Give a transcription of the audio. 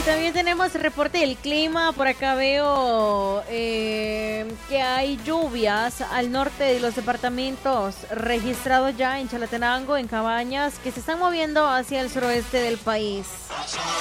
también tenemos reporte del clima. Por acá veo que hay lluvias al norte de los departamentos registrados ya en Chalatenango, en Cabañas, que se están moviendo hacia el suroeste del país.